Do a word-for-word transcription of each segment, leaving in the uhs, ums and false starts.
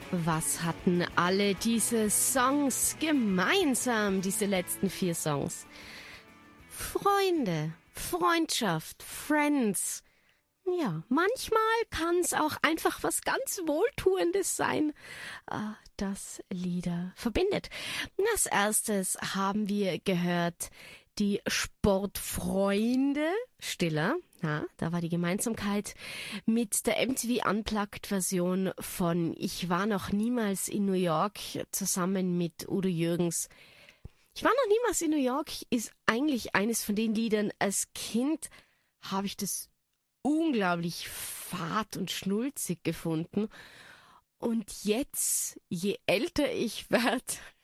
Was hatten alle diese Songs gemeinsam, diese letzten vier Songs? Freunde, Freundschaft, Friends. Ja, manchmal kann es auch einfach was ganz Wohltuendes sein, das Lieder verbindet. Als erstes haben wir gehört die Sportfreunde, Stiller, ja, da war die Gemeinsamkeit mit der M T V Unplugged-Version von Ich war noch niemals in New York zusammen mit Udo Jürgens. Ich war noch niemals in New York ist eigentlich eines von den Liedern. Als Kind habe ich das unglaublich fad und schnulzig gefunden. Und jetzt, je älter ich werde,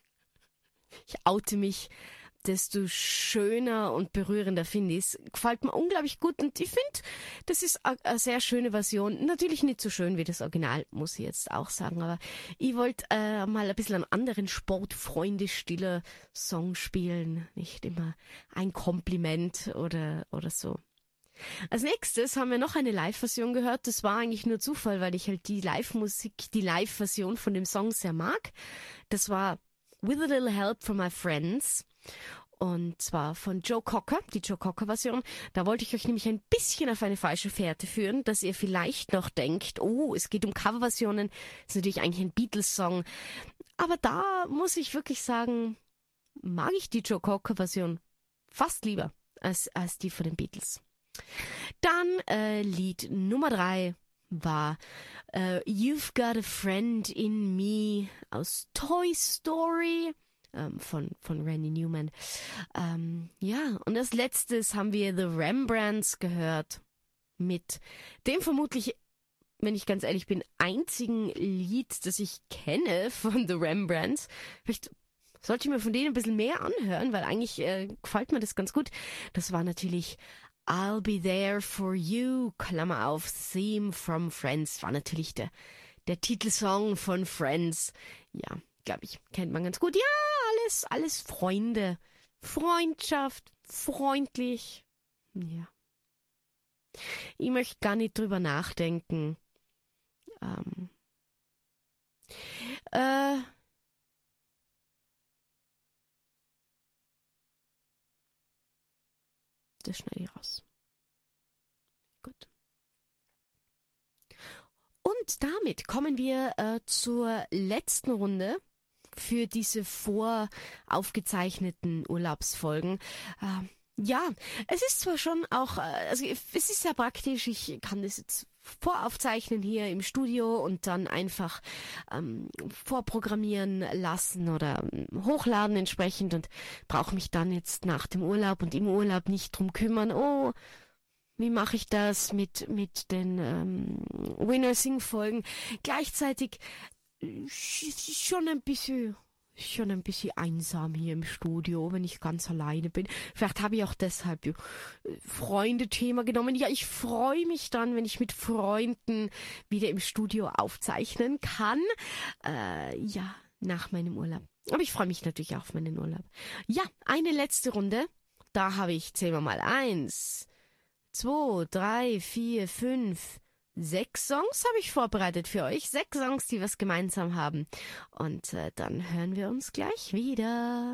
ich oute mich, desto schöner und berührender finde ich es. Gefällt mir unglaublich gut und ich finde, das ist eine sehr schöne Version. Natürlich nicht so schön wie das Original, muss ich jetzt auch sagen, aber ich wollte äh, mal ein bisschen einen anderen Sportfreunde-Stiller-Song spielen. Nicht immer ein Kompliment oder, oder so. Als nächstes haben wir noch eine Live-Version gehört. Das war eigentlich nur Zufall, weil ich halt die Live-Musik, die Live-Version von dem Song sehr mag. Das war With a Little Help from My Friends. Und zwar von Joe Cocker, die Joe Cocker-Version. Da wollte ich euch nämlich ein bisschen auf eine falsche Fährte führen, dass ihr vielleicht noch denkt, oh, es geht um Coverversionen. Das ist natürlich eigentlich ein Beatles-Song. Aber da muss ich wirklich sagen, mag ich die Joe Cocker-Version fast lieber als, als die von den Beatles. Dann äh, Lied Nummer drei war äh, You've Got a Friend in Me aus Toy Story ähm, von, von Randy Newman. Ähm, ja, und als letztes haben wir The Rembrandts gehört mit dem vermutlich, wenn ich ganz ehrlich bin, einzigen Lied, das ich kenne von The Rembrandts. Vielleicht sollte ich mir von denen ein bisschen mehr anhören, weil eigentlich äh, gefällt mir das ganz gut. Das war natürlich I'll Be There For You, Klammer auf, Theme from Friends, war natürlich der, der Titelsong von Friends. Ja, glaube ich, kennt man ganz gut. Ja, alles, alles Freunde, Freundschaft, freundlich. Ja. Ich möchte gar nicht drüber nachdenken. Ähm. Äh. Das schneide ich raus. Gut. Und damit kommen wir äh, zur letzten Runde für diese voraufgezeichneten Urlaubsfolgen. Äh, ja, es ist zwar schon auch, äh, also es ist sehr praktisch, ich kann das jetzt voraufzeichnen hier im Studio und dann einfach ähm, vorprogrammieren lassen oder ähm, hochladen entsprechend und brauche mich dann jetzt nach dem Urlaub und im Urlaub nicht drum kümmern, oh, wie mache ich das mit mit den ähm, Winner-Sing-Folgen. Gleichzeitig äh, schon ein bisschen schon ein bisschen einsam hier im Studio, wenn ich ganz alleine bin. Vielleicht habe ich auch deshalb äh, Freunde-Thema genommen. Ja, ich freue mich dann, wenn ich mit Freunden wieder im Studio aufzeichnen kann. Äh, ja, nach meinem Urlaub. Aber ich freue mich natürlich auch auf meinen Urlaub. Ja, eine letzte Runde. Da habe ich, zählen wir mal, eins, zwei, drei, vier, fünf, sechs Songs habe ich vorbereitet für euch. Sechs Songs, die was gemeinsam haben. Und äh, dann hören wir uns gleich wieder.